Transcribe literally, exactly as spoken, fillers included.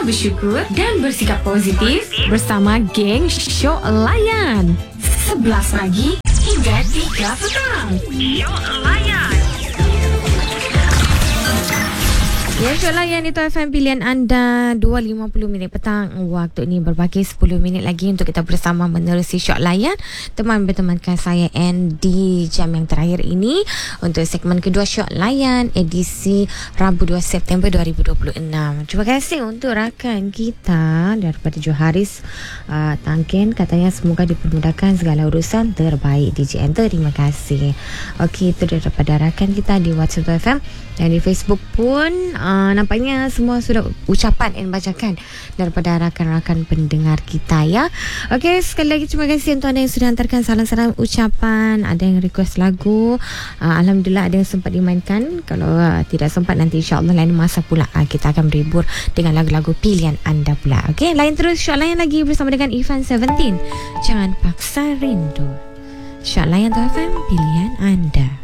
bersyukur dan bersikap positif bersama geng Syok Layan. sebelas pagi hingga tiga petang. Syok Layan. Ya, Syok Layan itu F M pilihan anda. Dua lima puluh minit petang. Waktu ini berbagi sepuluh minit lagi untuk kita bersama menerusi Syok Layan. Teman bertemankan saya Ann di jam yang terakhir ini untuk segmen kedua Syok Layan edisi Rabu dua September dua ribu dua puluh enam. Terima kasih untuk rakan kita daripada Joharis uh, Tangkin. Katanya semoga dipermudahkan segala urusan, terbaik D J N. Terima kasih. Okey, itu daripada rakan kita di WhatsApp F M dan di Facebook pun. Uh, nampaknya semua sudah ucapan yang bacakan daripada rakan-rakan pendengar kita ya. Okey, sekali lagi terima kasih untuk anda yang sudah hantarkan salam-salam ucapan. Ada yang request lagu, uh, Alhamdulillah ada yang sempat dimainkan. Kalau uh, tidak sempat, nanti insyaAllah lain masa pula uh, kita akan berhibur dengan lagu-lagu pilihan anda pula. Okey, lain terus Syok Layan lagi bersama dengan Ivan Seventeen. Jangan paksa rindu. Syok Layan tu F M pilihan anda.